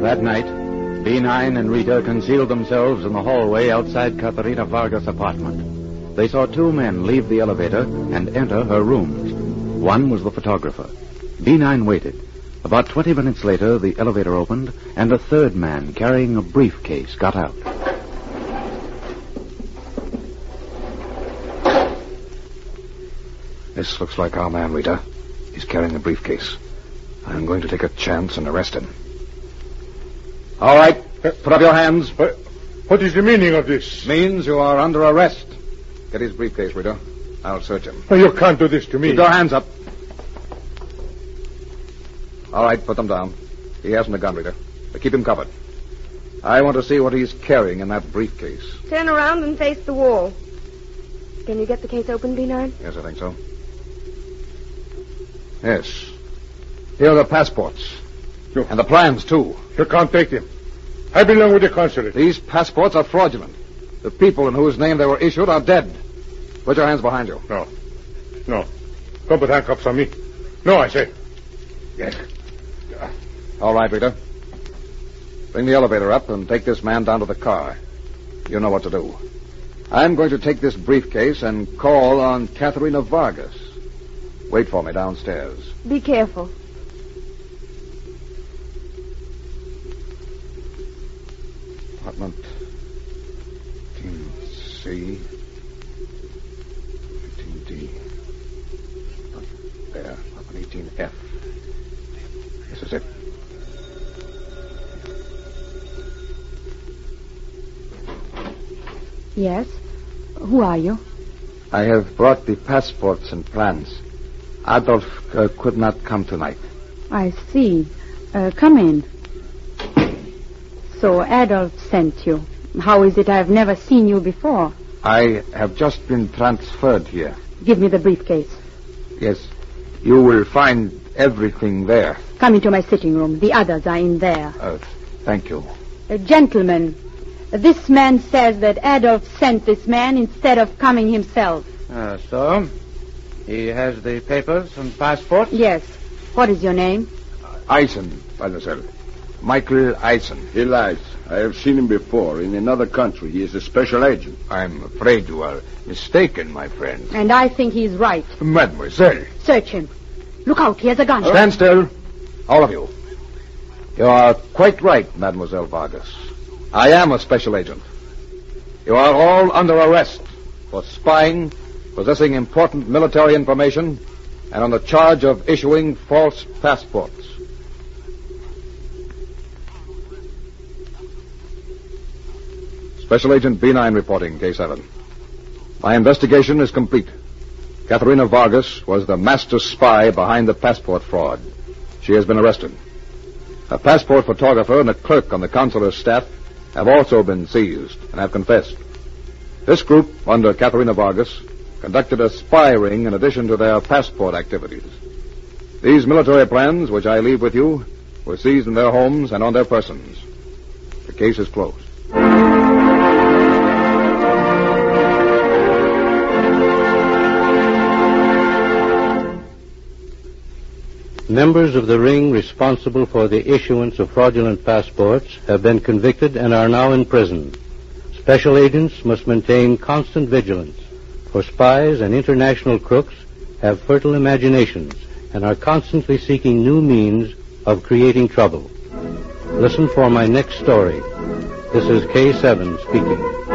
That night, B9 and Rita concealed themselves in the hallway outside Katharina Vargas' apartment. They saw two men leave the elevator and enter her rooms. One was the photographer. B9 waited. About 20 minutes later, the elevator opened, and a third man carrying a briefcase got out. This looks like our man, Rita. He's carrying a briefcase. I'm going to take a chance and arrest him. All right, put up your hands. What is the meaning of this? Means you are under arrest. Get his briefcase, Rita. I'll search him. You can't do this to me. Keep your hands up. All right, put them down. He hasn't a gun, Rita. But keep him covered. I want to see what he's carrying in that briefcase. Turn around and face the wall. Can you get the case open, B9? Yes, I think so. Yes. Here are the passports. And the plans, too. You can't take them. I belong with the consulate. These passports are fraudulent. The people in whose name they were issued are dead. Put your hands behind you. No. Don't put handcuffs on me. No, I say. Yes. All right, Rita. Bring the elevator up and take this man down to the car. You know what to do. I'm going to take this briefcase and call on Katharina Vargas. Wait for me downstairs. Be careful. Apartment 15C, 15D. There, apartment 18F. This is it. Yes? Who are you? I have brought the passports and plans. Adolf could not come tonight. I see. Come in. So Adolf sent you. How is it I've never seen you before? I have just been transferred here. Give me the briefcase. Yes. You will find everything there. Come into my sitting room. The others are in there. Thank you. Gentlemen, this man says that Adolf sent this man instead of coming himself. So? He has the papers and passport? Yes. What is your name? Eisen, mademoiselle. Michael Eisen. He lies. I have seen him before. In another country. He is a special agent. I'm afraid you are mistaken, my friend. And I think he's right. Mademoiselle. Search him. Look out, he has a gun. Stand still. All of you. You are quite right, Mademoiselle Vargas. I am a special agent. You are all under arrest for spying, possessing important military information, and on the charge of issuing false passports. Special Agent B9 reporting, K7. My investigation is complete. Katharina Vargas was the master spy behind the passport fraud. She has been arrested. A passport photographer and a clerk on the consular staff have also been seized and have confessed. This group, under Katharina Vargas, conducted a spy ring in addition to their passport activities. These military plans, which I leave with you, were seized in their homes and on their persons. The case is closed. Members of the ring responsible for the issuance of fraudulent passports have been convicted and are now in prison. Special agents must maintain constant vigilance, for spies and international crooks have fertile imaginations and are constantly seeking new means of creating trouble. Listen for my next story. This is K7 speaking.